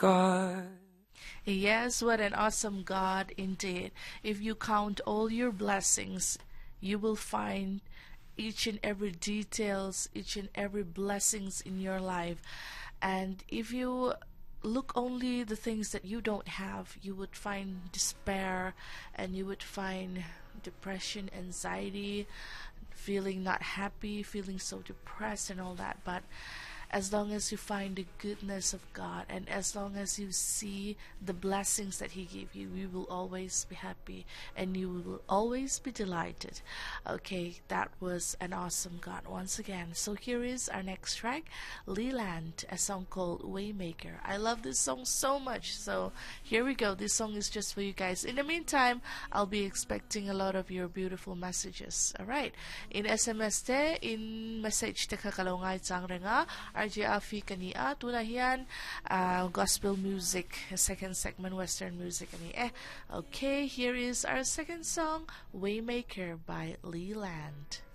God. Yes, what an awesome God indeed. If you count all your blessings, you will find each and every details, each and every blessings in your life. And if you look only the things that you don't have, you would find despair, and you would find depression, anxiety, feeling not happy, feeling so depressed and all that. But as long as you find the goodness of God, and as long as you see the blessings that He gave you, you will always be happy and you will always be delighted. Okay, that was an awesome God once again. So here is our next track, Leland, a song called Waymaker. I love this song so much. So here we go. This song is just for you guys. In the meantime, I'll be expecting a lot of your beautiful messages. Alright. In SMS te, in message te kakalungay tsang renga, RJ Afi kania tunahian gospel music, second segment Western music ani. Okay, here is our second song, Waymaker by Leland.